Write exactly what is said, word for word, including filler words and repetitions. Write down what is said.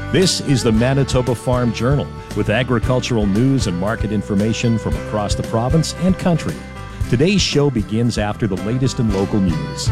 This is the Manitoba Farm Journal with agricultural news and market information from across the province and country. Today's show begins after the latest in local news.